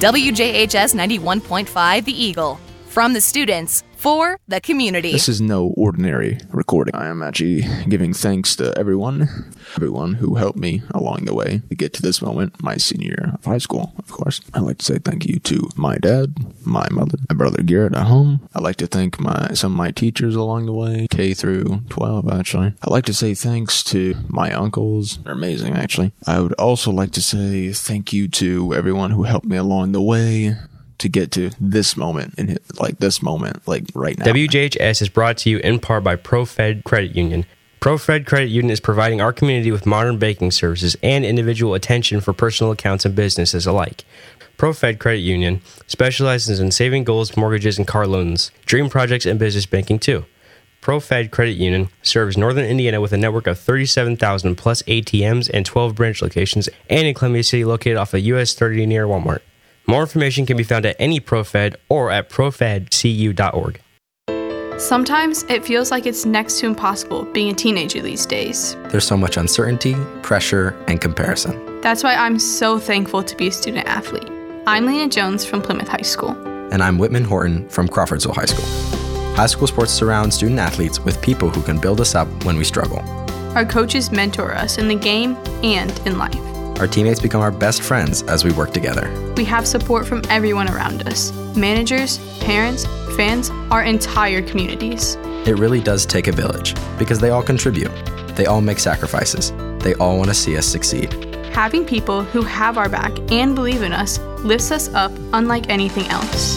WJHS 91.5 The Eagle. From the students, for the community. This is no ordinary recording. I am actually giving thanks to everyone who helped me along the way to get to this moment, my senior year of high school, of course. I'd like to say thank you to my dad, my mother, my brother Garrett at home. I'd like to thank some of my teachers along the way, K through 12, actually. I'd like to say thanks to my uncles. They're amazing, actually. I would also like to say thank you to everyone who helped me along the way to get to this moment, right now. WJHS is brought to you in part by ProFed Credit Union. ProFed Credit Union is providing our community with modern banking services and individual attention for personal accounts and businesses alike. ProFed Credit Union specializes in saving goals, mortgages, and car loans, dream projects, and business banking too. ProFed Credit Union serves Northern Indiana with a network of 37,000 plus ATMs and 12 branch locations, and in Columbia City located off of US 30 near Walmart. More information can be found at any ProFed or at profedcu.org. Sometimes it feels like it's next to impossible being a teenager these days. There's so much uncertainty, pressure, and comparison. That's why I'm so thankful to be a student athlete. I'm Lena Jones from Plymouth High School. And I'm Whitman Horton from Crawfordsville High School. High school sports surround student athletes with people who can build us up when we struggle. Our coaches mentor us in the game and in life. Our teammates become our best friends as we work together. We have support from everyone around us. Managers, parents, fans, our entire communities. It really does take a village because they all contribute. They all make sacrifices. They all want to see us succeed. Having people who have our back and believe in us lifts us up unlike anything else.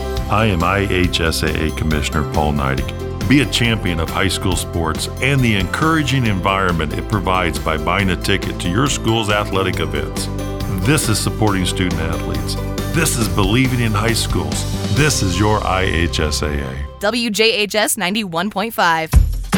I am IHSAA Commissioner Paul Neidig. Be a champion of high school sports and the encouraging environment it provides by buying a ticket to your school's athletic events. This is supporting student athletes. This is believing in high schools. This is your IHSAA. WJHS 91.5.